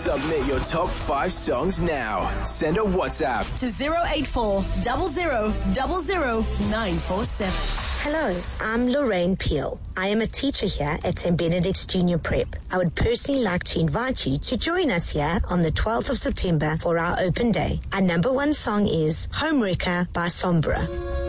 Submit your top 5 songs now. Send a WhatsApp to 084 00 947. Hello, I'm Lorraine Peel. I am a teacher here at St. Benedict's Junior Prep. I would personally like to invite you to join us here on the 12th of September for our open day. Our number 1 song is Homewrecker by Sombra.